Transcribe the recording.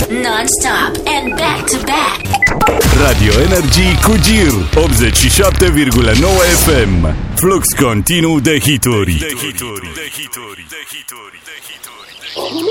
Non-stop and back-to-back. Radio Energy cu Gir 87,9 FM. Flux continuu de hituri.